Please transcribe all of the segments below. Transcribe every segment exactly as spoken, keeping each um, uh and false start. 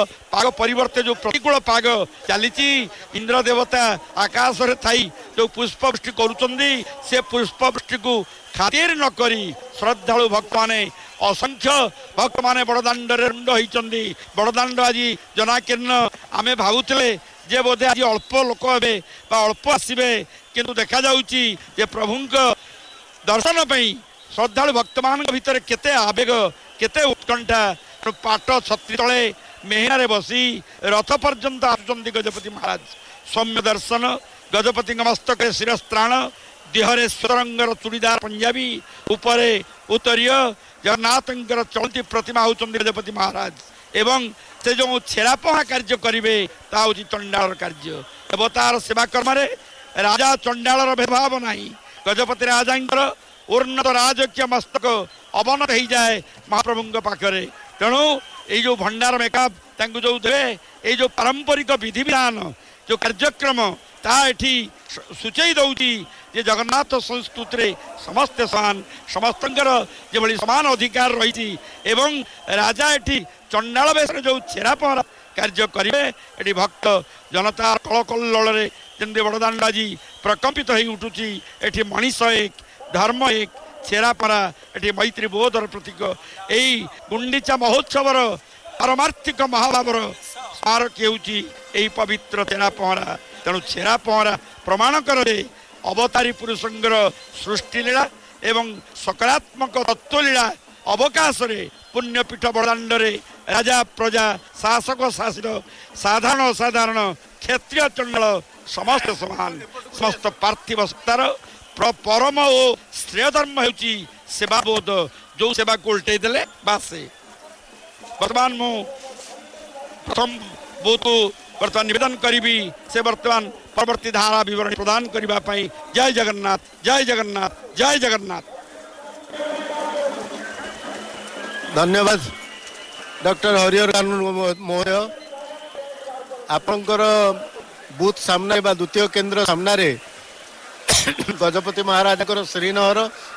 पाग परिवर्ते जो प्रतिकूल पाग चली इंद्र देवता आकाश रे थाई जो पुष्पवृष्टि करुचंदी से पुष्पवृष्टि को खातिर न करी श्रद्धालु भक्त माने असंख्य भक्त माने बड़दाण्ड रे रुंड होइचंदी बड़दाण्ड आज जनाकीर्ण आमे भावुतले जे बोधे आज अल्प लोक हेबे बा अल्प आसीबे किंतु देखा जाउची जे प्रभुंक दर्शन पई श्रद्धालु भक्त मान भीतर केते आवेग केते उत्कंठा पाट छत्री तले मेहना बसी रथ पर्यंत आसुचंदी गजपति महाराज सौम्य दर्शन गजपति मस्तक शिरस्त्राण देहरे स्वरंगर चूड़ीदार पंजाबी उपरे उत्तरीय जगन्नाथंकर चलती प्रतिमा होचंदी गजपति महाराज एवं से जो छेरा पहा कार्य करेंगे ता हूँ चंडाल कार्य देवतार सेवा कर्म राजा चंडाल भेदभाव नहीं गजपति राजा उन्नत राजकीय मस्तक अवनत हो जाए महाप्रभु पाखरे तेणु ये जो भंडार मेकअप जो देवे ये जो पारंपरिक विधि विधान जो कार्यक्रम ताठी सूचई दौची जे जगन्नाथ संस्कृति रे समस्ते समान समस्तंकर जो समान अधिकार रही एवं राजा एठी चंडाल बेश जो छेरा पहरा कार्य करेंगे ये भक्त जनता कलकल्लोल जमी बड़दाण्ड आज प्रकम्पित हो उठुची एठी मनीष एक धर्म एक छेरा पहरा ये मैत्री बोधर प्रतीक यही गुंडीचा महोत्सवर पारमार्थिक महाभावर स्मारक होती पवित्र छेरा पहरा तेणु छेरा पहरा प्रमाण करे अवतारी पुरुषंकर सृष्टि लीला एवं सकारात्मक तत्वलीला अवकाश रे पुण्यपीठ बड़दाण्ड रे राजा प्रजा शासक शासित साधारण असाधारण क्षेत्रीय चंडाल समस्त समान समस्त पार्थिव सत्तार परम और श्रेय धर्म होची सेवाबोध जो सेवा को उल्टे देले बासे वर्तमान मु प्रथम बहुत बर्तमान निवेदन करी से बर्तमान परवर्ती धारा विवरण प्रदान करने जय जगन्नाथ जय जगन्नाथ जय जगन्नाथ। धन्यवाद डॉक्टर हरिहर महोदय आपणकर बूथ सामने बा द्वितीय केंद्र सामने गजपति महाराज श्रीनगर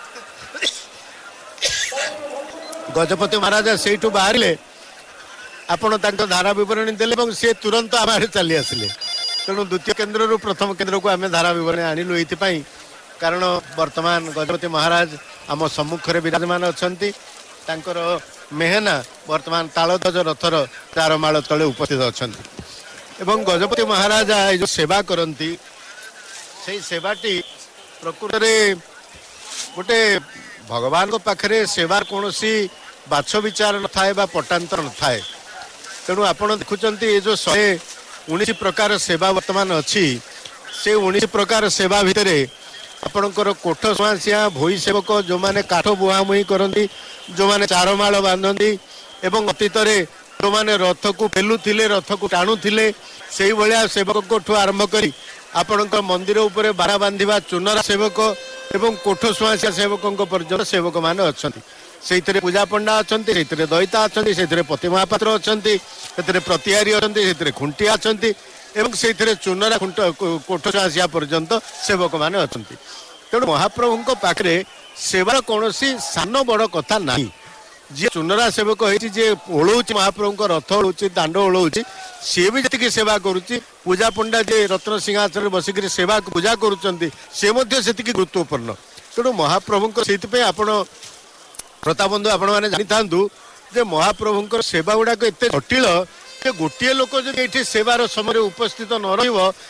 गजपति महाराज से बाहर आपण धारा विवरणी देले सी तुरंत आम चली आसिले तेणु द्वितीय केन्द्र रु प्रथम केन्द्र को आम धारा विवरणी आणिलु ये कारण वर्तमान गजपति महाराज आम सम्मुखें विराजमान अच्छा मेहना वर्तमान तालध्वज रथर चारमाल तले उपस्थित अच्छा एवं गजपति महाराज जो सेवा करती से सेवाटी प्रकृत में गोटे भगवान को पाखरे सेवा कौन सी बाछ विचार न थाए बा पटांतर न थाए तेणु आपण देखुं ये जो शहे उन्नीस प्रकार सेवा वर्तमान अच्छी से उन्नीस प्रकार सेवा भितर आपणकर कोठ सुआसिया भोई सेवक जो मैंने काठ बुहामुही करती जो मैंने चारमाल बांधती एवं अतीत जो मैंने रथ को पेलुले रथ को टाणुले से भाया सेवक आरंभ कर आपणकर मंदिर उपरे बारा बांधिबा चुनरा सेवक एवं कोठ सुआसिया सेवक पर्यंत सेवक मैंने अच्छा से पूजा पंडा अच्छा से दईता अच्छा से पति महापात्र अच्छा से प्रतिहारी अच्छा खुंटिया अच्छा एवं से चुनरा खुंट कोठ सुआसिया पर्यंत सेवक मैंने अच्छा तेणु महाप्रभु पाखे सेवार कौन सान बड़ कथा ना जी चुनरा सेवक होजे ओढ़ महाप्रभु रथ ओढ़ दाण्ड ओढ़ सी भी जी सेवा करुच्ची पूजा पंडा जे रत्न सिंहासन बसिक सेवा पूजा करुँचे गुरुत्वपूर्ण तेणु महाप्रभु से आपण प्रताप बंधु आपण मैंने जानी था जे महाप्रभु सेवा गुड़ाक एत जटिल गोटे लोक जो ये सेवार समय उपस्थित न रही